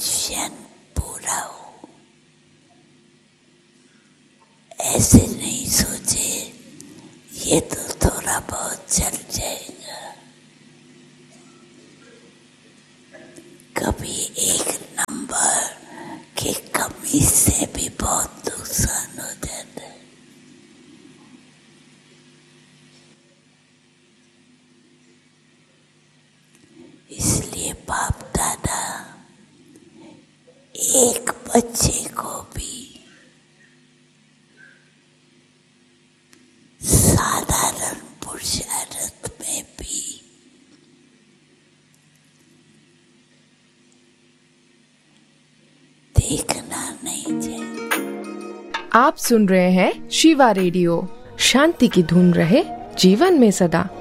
Mission पूरा हो। ऐसे नहीं सोचे ये तो थोड़ा बहुत चल जाएगा, कभी एक नंबर की कमी से भी बहुत नुकसान हो जाता है। इसलिए बाप दादा एक बच्चे को भी साधारण पुरुषार्थ में भी देखना नहीं चाहिए। आप सुन रहे हैं शिवा रेडियो। शांति की धुन रहे जीवन में सदा।